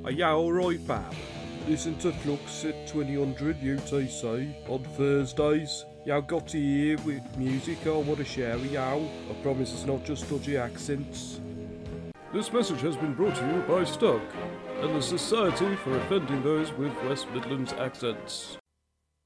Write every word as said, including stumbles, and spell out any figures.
Are you alright, pal? Listen to Flux at twenty hundred U T C on Thursdays. You got to hear with music I want to share with you. I promise it's not just dodgy accents. This message has been brought to you by Stuck and the Society for Offending Those with West Midlands Accents.